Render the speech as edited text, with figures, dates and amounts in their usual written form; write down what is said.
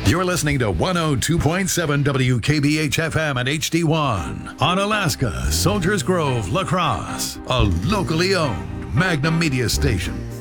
You're listening to 102.7 WKBH FM and HD1 on Alaska, Soldiers Grove, La Crosse, a locally owned Magnum Media station.